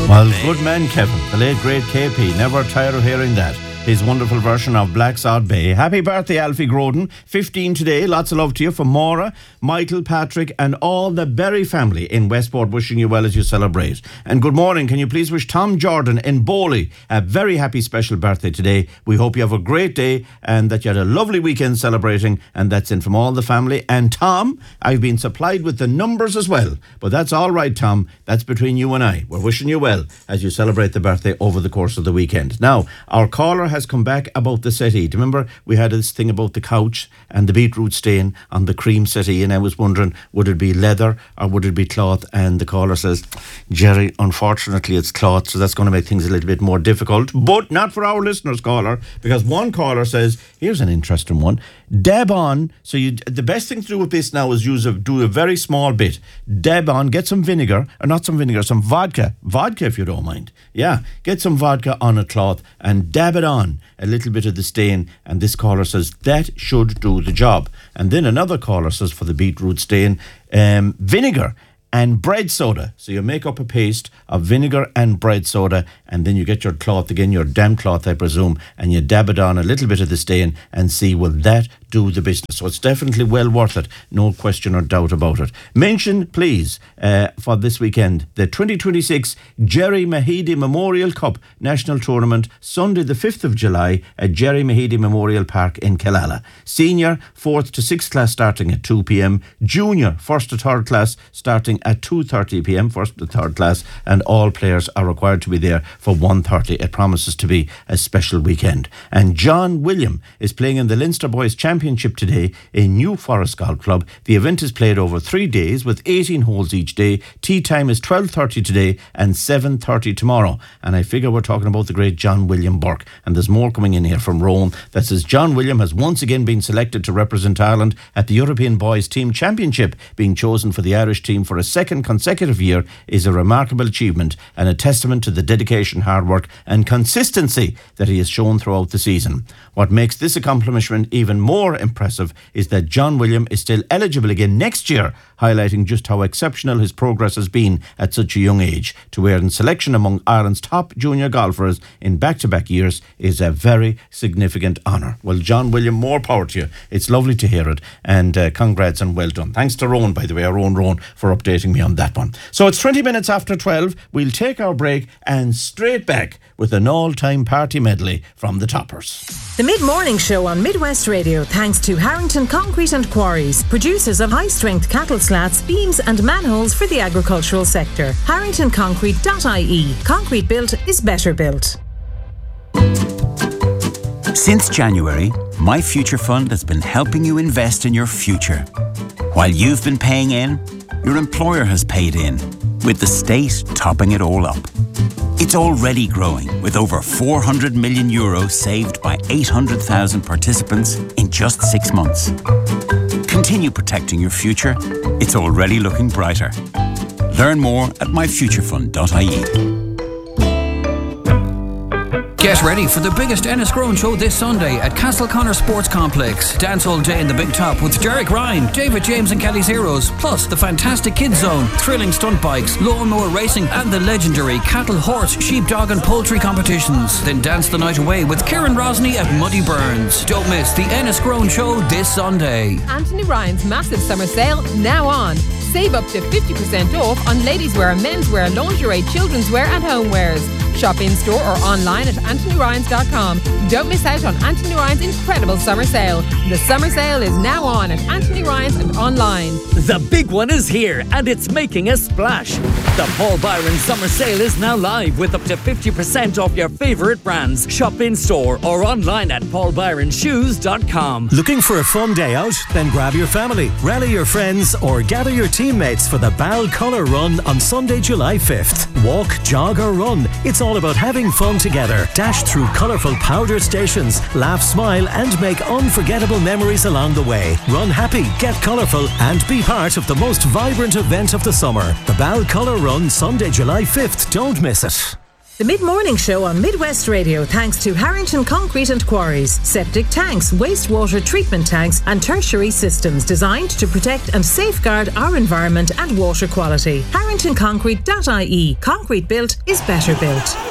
Well, good man, Kevin, the late great KP. Never tire of hearing that. His wonderful version of Black Sod Bay. Happy birthday, Alfie Groden. 15 today. Lots of love to you from Maura, Michael, Patrick, and all the Berry family in Westport, wishing you well as you celebrate. And good morning. Can you please wish Tom Jordan in Bowley a very happy special birthday today? We hope you have a great day and that you had a lovely weekend celebrating. And that's in from all the family. And Tom, I've been supplied with the numbers as well. But that's all right, Tom. That's between you and I. We're wishing you well as you celebrate the birthday over the course of the weekend. Now, our caller has come back about the settee. Do you remember we had this thing about the couch and the beetroot stain on the cream settee, and I was wondering, would it be leather or would it be cloth? And the caller says, Jerry, unfortunately it's cloth, so that's going to make things a little bit more difficult, but not for our listeners, caller, because one caller says, here's an interesting one, dab on. So the best thing to do with this now is do a very small bit. Dab on, get some vinegar, or not some vinegar, some vodka if you don't mind. Yeah, get some vodka on a cloth and dab it on a little bit of the stain, and this caller says that should do the job. And then another caller says for the beetroot stain, vinegar and bread soda. So you make up a paste of vinegar and bread soda, and then you get your cloth again, your damp cloth I presume, and you dab it on a little bit of the stain and see will that do the business. So it's definitely well worth it, no question or doubt about it. Mention please for this weekend the 2026 Jerry Mahidi Memorial Cup National Tournament, Sunday the 5th of July at Jerry Mahidi Memorial Park in Killala. Senior 4th to 6th class starting at 2 p.m, junior 1st to 3rd class starting at 2:30 p.m, 1st to 3rd class, and all players are required to be there for 1:30. It promises to be a special weekend. And John William is playing in the Leinster Boys Championship today in New Forest Golf Club. The event is played over 3 days with 18 holes each day. Tee time is 12:30 today and 7:30 tomorrow. And I figure we're talking about the great John William Burke. And there's more coming in here from Rowan that says John William has once again been selected to represent Ireland at the European Boys Team Championship. Being chosen for the Irish team for a second consecutive year is a remarkable achievement and a testament to the dedication, hard work and consistency that he has shown throughout the season. What makes this accomplishment even more impressive is that John William is still eligible again next year, highlighting just how exceptional his progress has been at such a young age. To earn selection among Ireland's top junior golfers in back-to-back years is a very significant honour. Well, John William, more power to you. It's lovely to hear it, and congrats and well done. Thanks to Rowan, by the way, our own Rowan, for updating me on that one. So it's 20 minutes after 12. We'll take our break and straight back with an all-time party medley from the Toppers. The Mid-Morning Show on Midwest Radio, thanks to Harrington Concrete and Quarries, producers of high-strength cattle slats, beams and manholes for the agricultural sector. HarringtonConcrete.ie. Concrete built is better built. Since January, My Future Fund has been helping you invest in your future. While you've been paying in, your employer has paid in, with the state topping it all up. It's already growing, with over €400 million saved by 800,000 participants in just 6 months. Continue protecting your future. It's already looking brighter. Learn more at myfuturefund.ie. Get ready for the biggest Enniscrone show this Sunday at Castleconnor Sports Complex. Dance all day in the Big Top with Derek Ryan, David James and Kelly's Heroes, plus the fantastic Kids Zone, thrilling stunt bikes, lawnmower racing and the legendary cattle, horse, sheep, dog and poultry competitions. Then dance the night away with Kieran Rosny at Muddy Burns. Don't miss the Enniscrone show this Sunday. Anthony Ryan's massive summer sale now on. Save up to 50% off on ladies' wear, menswear, lingerie, children's wear and homewares. Shop in store or online at AnthonyRyans.com. Don't miss out on Anthony Ryan's incredible summer sale. The summer sale is now on at Anthony Ryan's and online. The big one is here and it's making a splash. The Paul Byron summer sale is now live with up to 50% off your favourite brands. Shop in store or online at paulbyronshoes.com. Looking for a fun day out? Then grab your family, rally your friends or gather your teammates for the Bal Colour Run on Sunday, July 5th. Walk, jog or run. It's all about having fun together. Dash through colourful powder stations, laugh, smile and make unforgettable memories along the way. Run happy, get colourful and be part of the most vibrant event of the summer. The Bal Colour Run, Sunday, July 5th. Don't miss it. The Mid-Morning Show on Midwest Radio, thanks to Harrington Concrete and Quarries. Septic tanks, wastewater treatment tanks and tertiary systems designed to protect and safeguard our environment and water quality. HarringtonConcrete.ie. Concrete built is better built.